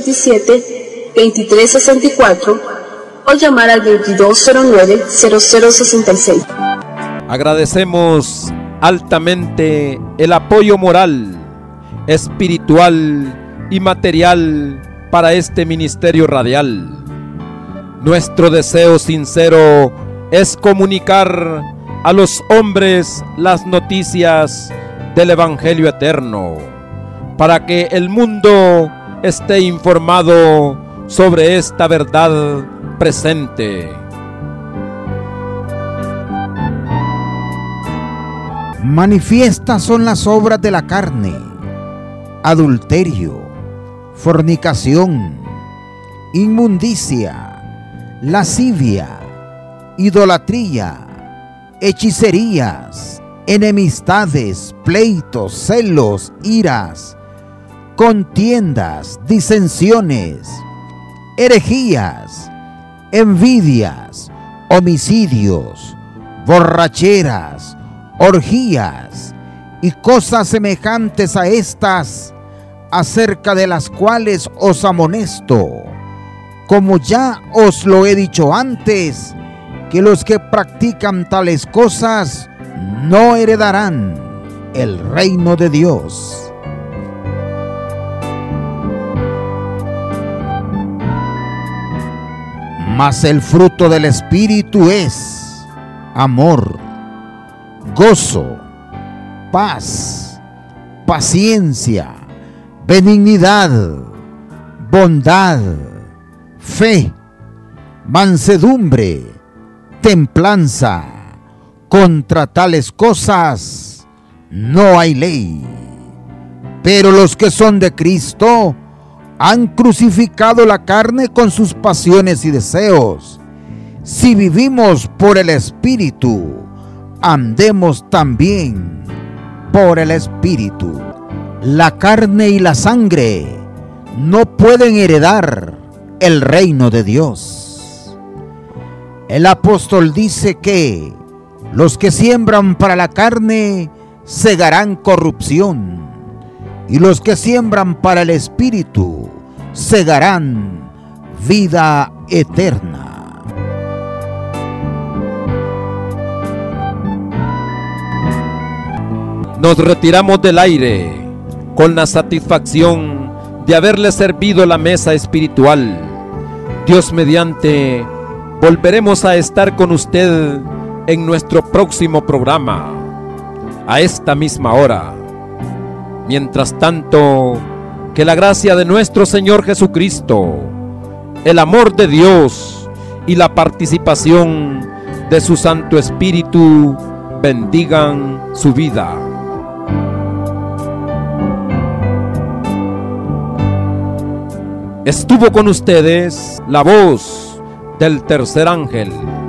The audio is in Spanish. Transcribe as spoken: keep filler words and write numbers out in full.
veintisiete, veintitrés sesenta y cuatro o llamar al veintidós cero nueve, cero cero sesenta y seis. Agradecemos altamente el apoyo moral, espiritual y material para este ministerio radial. Nuestro deseo sincero es comunicar a los hombres las noticias del Evangelio eterno, para que el mundo esté informado sobre esta verdad presente. Manifiestas son las obras de la carne: adulterio, fornicación, inmundicia, lascivia, idolatría, hechicerías, enemistades, pleitos, celos, iras, contiendas, disensiones, herejías, envidias, homicidios, borracheras, orgías y cosas semejantes a estas, acerca de las cuales os amonesto, como ya os lo he dicho antes, que los que practican tales cosas no heredarán el reino de Dios. Mas el fruto del Espíritu es amor, gozo, paz, paciencia, benignidad, bondad, fe, mansedumbre, templanza. Contra tales cosas no hay ley. Pero los que son de Cristo han crucificado la carne con sus pasiones y deseos. Si vivimos por el Espíritu, andemos también por el Espíritu. La carne y la sangre no pueden heredar el reino de Dios. El apóstol dice que los que siembran para la carne segarán corrupción, y los que siembran para el Espíritu segarán vida eterna. Nos retiramos del aire con la satisfacción de haberle servido la mesa espiritual. Dios mediante, volveremos a estar con usted en nuestro próximo programa, a esta misma hora. Mientras tanto, que la gracia de nuestro Señor Jesucristo, el amor de Dios y la participación de su Santo Espíritu bendigan su vida. Estuvo con ustedes la voz del tercer ángel,